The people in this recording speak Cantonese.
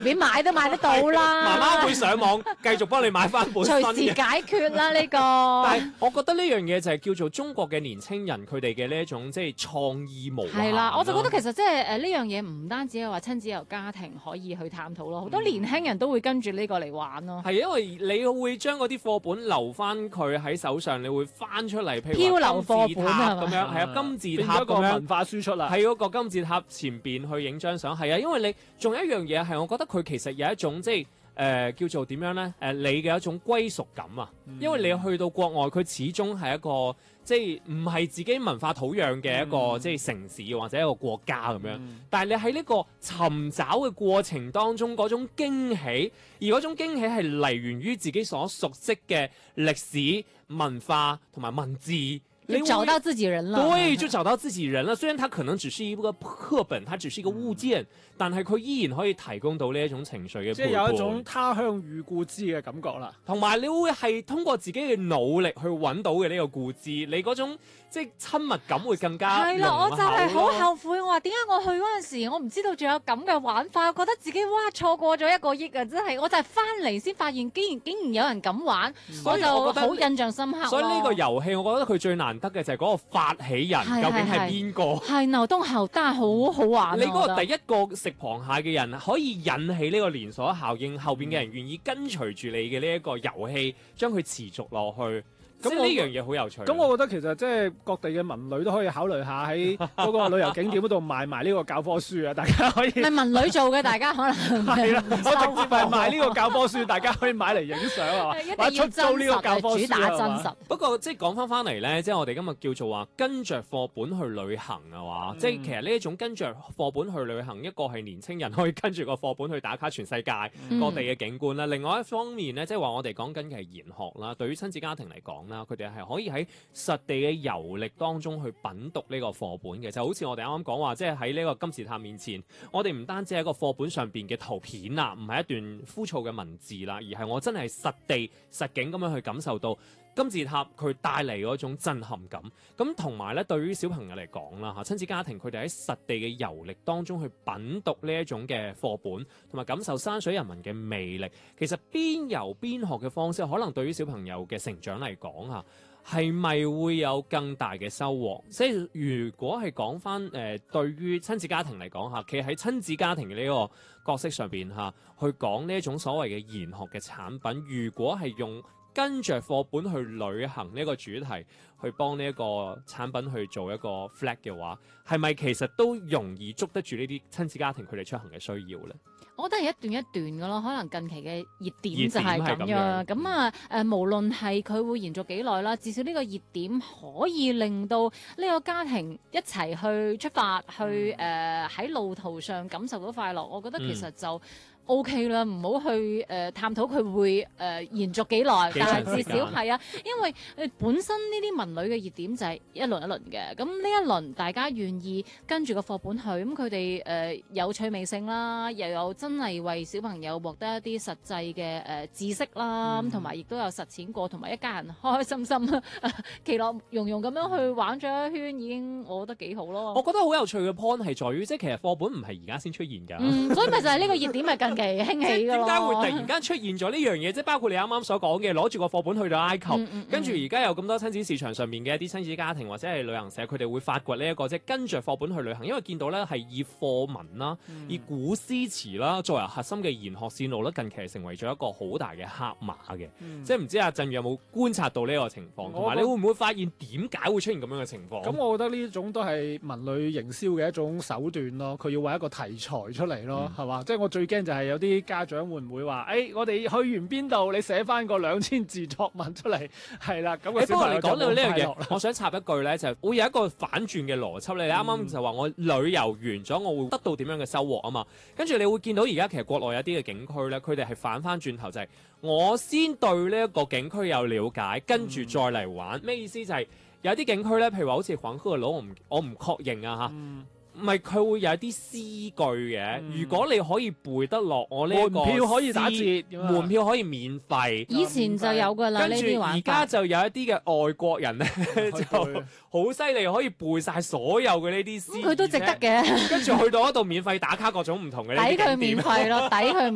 你買都買得到啦。 媽媽會上網繼續幫你買翻本新嘅。 隨時解決啦呢個。 但係我覺得呢樣嘢就係叫做中國嘅年青人佢哋嘅呢一種即係創意無限。 係啦，我就覺得其實即係呢樣嘢唔單止係話親子由家庭可以去探討咯，好多年輕人都會跟住呢個嚟玩咯。 係因為你會將嗰啲課本留翻佢喺手上，你會翻出嚟，譬如漂流課本咁樣，係啊，金字塔咁樣， 變咗個文化輸出啦。 喺嗰個金字塔前邊去影張相，係啊，因為你仲有一樣嘢係，我覺得佢其實有一種即係叫做點樣咧？你嘅一種歸屬感啊，因為你去到國外，佢始終係一個即係唔係自己文化土壤嘅一個即係城市或者一個國家咁樣。但係你喺呢個尋找嘅過程當中，嗰種驚喜，而嗰種驚喜係嚟源於自己所熟悉嘅歷史文化同埋文字。 你找到自己人了， 對，就找到自己人了。雖然它可能只是一個課本，它只是一個物件，但係佢依然可以提供到呢一種情緒嘅陪伴， 即係有一種他鄉遇故知嘅感覺啦。 同埋你會係通過自己嘅努力去揾到嘅呢個故知，你嗰種即係親密感會更加係啦，我就係好後悔，我話點解我去嗰陣時，我唔知道仲有咁嘅玩法，我覺得自己哇錯過咗1個億啊！真係，我就係翻嚟先發現，竟然有人咁玩，我就好印象深刻。 所以呢個遊戲，我覺得佢最難得嘅就係嗰個發起人究竟係邊個？ 係牛東後單好好玩。 你嗰個第一個食螃蟹嘅人，可以引起呢個連鎖效應，後邊嘅人願意跟隨住你嘅呢一個遊戲，將佢持續落去。咁呢樣嘢好有趣。 咁我覺得其實即係各地嘅文旅都可以考慮下喺嗰個旅遊景點嗰度賣埋呢個教科書啊！大家可以係文旅做嘅，大家可能係啦，我直接係賣呢個教科書，大家可以買嚟影相啊嘛，或者出租呢個教科書主打真實。 不過即係講翻嚟咧，即係我哋今日叫做話跟着課本去旅行啊嘛，即係其實呢一種跟着課本去旅行，一個係年青人可以跟住個課本去打卡全世界各地嘅景觀啦，另外一方面咧，即係話我哋講緊嘅係研學啦，對於親子家庭嚟講啦，佢哋係可以喺實地嘅遊歷當中去品讀呢個課本嘅，就好似我哋啱啱講話，即係喺呢個金字塔面前，我哋唔單止係一個課本上邊嘅圖片啦，唔係一段枯燥嘅文字啦，而係我真係實地實景咁樣去感受到金字塔佢帶嚟嗰種震撼感。咁同埋咧，對於小朋友嚟講啦嚇，親子家庭佢哋喺實地嘅遊歷當中去品讀呢一種嘅課本，同埋感受山水人文嘅魅力，其實邊遊邊學嘅方式，可能對於小朋友嘅成長嚟講嚇，係咪會有更大嘅收穫？即係如果係講翻對於親子家庭嚟講嚇，企喺親子家庭嘅呢個角色上邊嚇，去講呢一種所謂嘅研學嘅產品，如果係用跟着課本去旅行呢個主題，去幫呢一個產品去做一個 flag 嘅話，係咪其實都容易捉得住呢啲親子家庭佢哋出行嘅需要咧？ 我覺得係一段一段嘅咯，可能近期嘅熱點就係咁樣。咁啊無論係佢會延續幾耐啦，至少呢個熱點可以令到呢個家庭一齊去出發，去喺路途上感受到快樂。我覺得其實就OK 啦，唔好去探討佢會延續幾耐，但係至少係啊，因為本身呢啲文旅嘅熱點就係一輪一輪嘅，咁呢一輪大家願意跟住個課本去，咁佢哋有趣味性啦，又有真係為小朋友獲得一啲實際嘅知識啦，咁同埋亦都有實踐過，同埋一家人開開心心、其樂融融咁樣去玩咗一圈，已經我覺得幾好咯。 我覺得好有趣嘅 point 係在於，即係其實課本唔係而家先出現㗎， 所以咪就係呢個熱點係近期興起㗎咯。 點解會突然間出現咗呢樣嘢？即係包括你啱啱所講嘅，攞住個課本去到埃及，跟住而家有咁多親子市場上面嘅一啲親子家庭或者係旅行社，佢哋會發掘呢一個即係跟着課本去旅行，因為見到咧係以課文啦、以古詩詞啦作為核心嘅研學線路咧，近期係成為咗一個好大嘅黑馬嘅。即係唔知阿振宇有冇觀察到呢個情況，同埋你會唔會發現點解會出現咁樣嘅情況？ 咁我覺得呢種都係文旅營銷嘅一種手段咯，佢要為一個題材出嚟咯，係嘛？即係我最驚就係有啲家長會唔會話，我哋去完邊度，你寫翻個2000字作文出嚟，係啦。咁不過你講到呢樣嘢，我想插一句咧，就會有一個反轉嘅邏輯。你啱啱就話我旅遊完咗，我會得到點樣嘅收穫啊嘛？跟住你會見到而家其實國內有啲嘅景區咧，佢哋係反翻轉頭就係我先對呢一個景區有了解，跟住再嚟玩。咩意思就係有啲景區咧，譬如話好似黃鶴樓，我唔確認啊嚇。唔係佢會有啲詩句嘅，如果你可以背得落我呢個門票可以打折， 門票可以免費。 以前就有㗎啦， 跟住而家就有一啲嘅外國人咧，就好犀利，可以背晒所有嘅呢啲詩。 佢都值得嘅。 跟住去到嗰度免費打卡各種唔同嘅呢啲景點。 抵佢免費咯，抵佢。